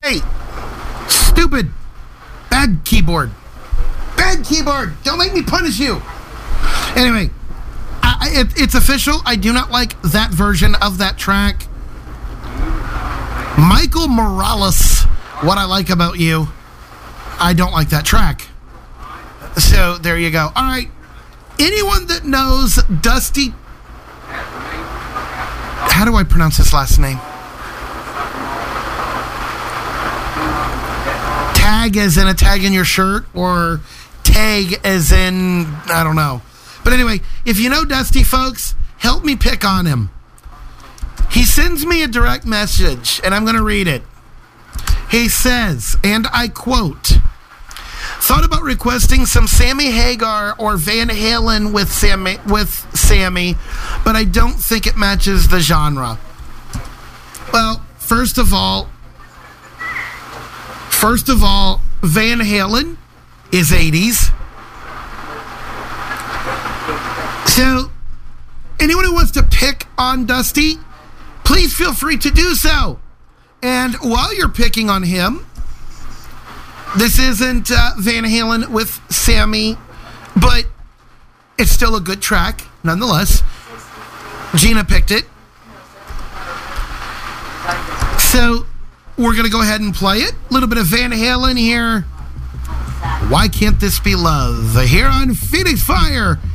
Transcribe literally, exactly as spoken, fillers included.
Hey, stupid. Bad keyboard. Bad keyboard. Don't make me punish you. Anyway, I, it, it's official. I do not like that version of that track. Michael Morales, What I Like About You. I don't like that track. So there you go. All right. Anyone that knows Dusty, how do I pronounce his last name? Tag as in a tag in your shirt, or tag as in, I don't know. But anyway, if you know Dusty, folks, help me pick on him. He sends me a direct message, and I'm going to read it. He says, and I quote, thought about requesting some Sammy Hagar or Van Halen with Sammy, with Sammy, but I don't think it matches the genre. Well, first of all, first of all, Van Halen is eighties. So, anyone who wants to pick on Dusty, please feel free to do so. And while you're picking on him, this isn't uh, Van Halen with Sammy, but it's still a good track, nonetheless. Gina picked it. So, we're going to go ahead and play it. A little bit of Van Halen here. Why Can't This Be Love? Here on Phoenix Fire